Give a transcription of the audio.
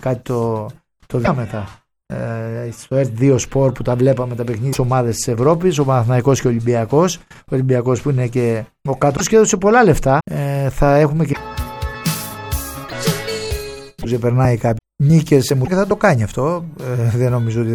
κάτι το μετά. Στο R2 Sport που τα βλέπαμε τα παιχνίδια της ομάδες της Ευρώπης, ο Παναθηναϊκός και ο Ολυμπιακός. Ο Ολυμπιακός που είναι και ο κάτω και έδωσε πολλά λεφτά. Θα έχουμε και που ξεπερνάει κάποιοι νίκες σε μου και θα το κάνει αυτό. Δεν νομίζω ότι